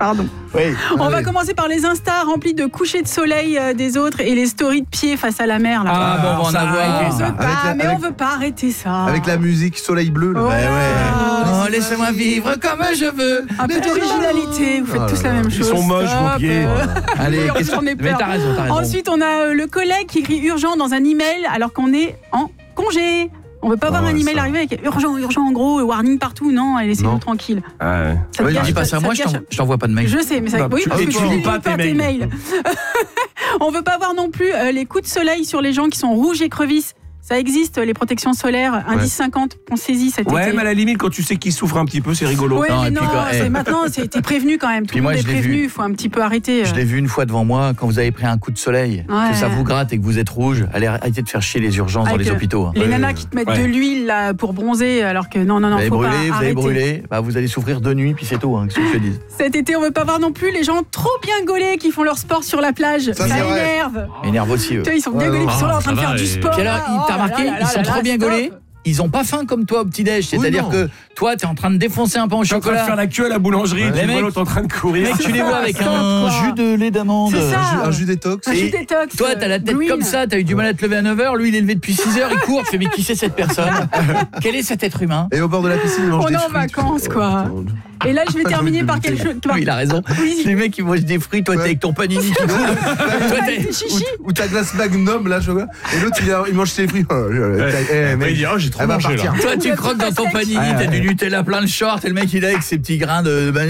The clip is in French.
Pardon. Oui. On va commencer par les Insta remplis de couchers de soleil des autres et les stories de pieds face à la mer. Là. Ah bon, on va en avoir. On veut pas arrêter ça. Avec la musique Soleil Bleu. Là. Oh, laissez-moi vivre comme je veux. Un peu d'originalité, vous faites tous la même chose. Ils sont moches, vos pieds. Allez, j'en ai peur. Mais t'as raison. Ensuite, on a le collègue qui écrit urgent dans un email alors qu'on est en congé. On veut pas avoir un email arriver avec urgent en gros, warning partout. Non, laissez-nous tranquille. Ça dis pas ça. Moi, je t'envoie pas de mail. Je sais, mais ça. Oui, parce que tu lis pas tes mails. On veut pas avoir non plus les coups de soleil sur les gens qui sont rouges et crevisses. Ça existe, les protections solaires, indice 50, pensez-y cet été. Ouais, mais à la limite, quand tu sais qu'ils souffrent un petit peu, c'est rigolo. Ouais, mais non, maintenant, t'es prévenu quand même. Tout le monde est prévenu, il faut un petit peu arrêter. Je l'ai vu une fois devant moi, quand vous avez pris un coup de soleil, que ça vous gratte et que vous êtes rouge, allez arrêtez de faire chier les urgences dans les hôpitaux. Les nanas qui te mettent de l'huile là, pour bronzer, alors que non, faut pas arrêter. Vous avez brûlé, vous allez souffrir de nuit, puis c'est tout, qu'est-ce que je te dis. Cet été, on veut pas voir non plus les gens trop bien gaulés qui font leur sport sur la plage. Ça énerve. Énerve aussi, eux. Ils sont bien gaulés, ils sont là en train de faire du sport. Puis alors, t'as remarqué, ils sont trop bien gaulés. Ils ont pas faim comme toi au petit-déj, c'est-à-dire que toi t'es en train de défoncer un pain au chocolat. T'es en train de faire la queue à la boulangerie, tu vois l'autre en train de courir. Mec, tu les vois avec un jus de lait d'amande, un jus détox. Toi t'as la tête comme ça, t'as eu du mal à te lever à 9h, lui il est levé depuis 6h, il court, fait mais qui c'est cette personne? Quel est cet être humain? Et au bord de la piscine, il mange des fruits. On est en vacances quoi. Et là, je vais terminer par quelque chose. Oui, il a raison. Les mecs, ils mangent des fruits, toi, t'es avec ton panini qui coule. Ou ta glace Magnum, là, je vois. Et l'autre, il mange ses fruits. Il dit, j'ai trop mangé, là. Toi, tu croques dans ton panini, t'as du Nutella plein de shorts, et le mec, il est avec ses petits grains de